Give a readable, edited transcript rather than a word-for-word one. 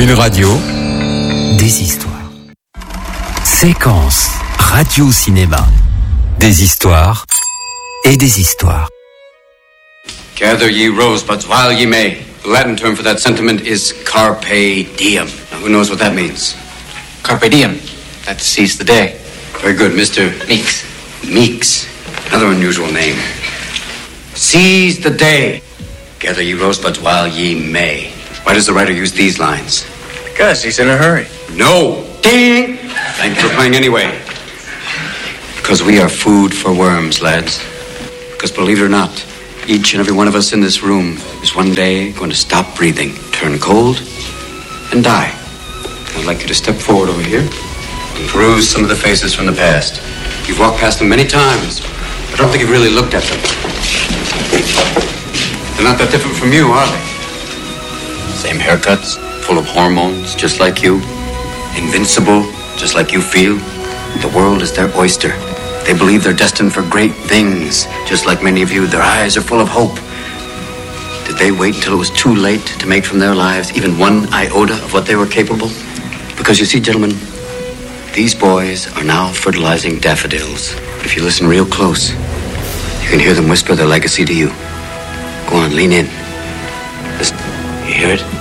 Une radio, des histoires. Séquence radio-cinéma. Des histoires et des histoires. Gather ye rosebuds while ye may. The Latin term for that sentiment is carpe diem. Now, who knows what that means? Carpe diem. That seize the day. Very good, Mr. Meeks. Meeks. Another unusual name. Seize the day. Gather ye rosebuds while ye may. Why does the writer use these lines? Because he's in a hurry. No. Ding! Thank you for playing anyway. Because we are food for worms, lads. Because believe it or not, each and every one of us in this room is one day going to stop breathing, turn cold, and die. I'd like you to step forward over here and peruse some of the faces from the past. You've walked past them many times, but I don't think you've really looked at them. They're not that different from you, are they? Same haircuts, full of hormones, just like you. Invincible, just like you feel. The world is their oyster. They believe they're destined for great things, just like many of you. Their eyes are full of hope. Did they wait until it was too late to make from their lives even one iota of what they were capable? Because you see, gentlemen, these boys are now fertilizing daffodils. But if you listen real close, you can hear them whisper their legacy to you. Go on, lean in. Listen, you hear it?